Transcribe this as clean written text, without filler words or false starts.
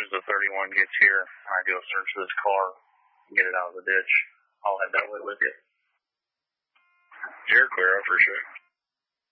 as the 31 gets here, I go search this car and get it out of the ditch. I'll head that way with you. You're clear, for sure.